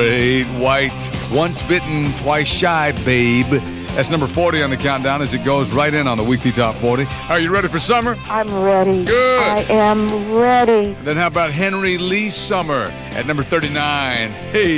8, White, Once Bitten, Twice Shy, Babe. That's number 40 on the countdown as it goes right in on the weekly top 40. Are you ready for summer? I'm ready. Good. I am ready. Then how about Henry Lee Summer at number 39? Hey.